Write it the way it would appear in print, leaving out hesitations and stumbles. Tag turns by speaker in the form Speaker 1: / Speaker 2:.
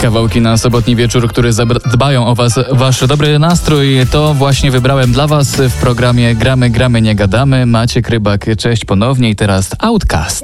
Speaker 1: Kawałki na sobotni wieczór, które dbają o wasz dobry nastrój, to właśnie wybrałem dla was w programie Gramy, nie gadamy. Maciek Rybak, cześć ponownie i teraz Outcast.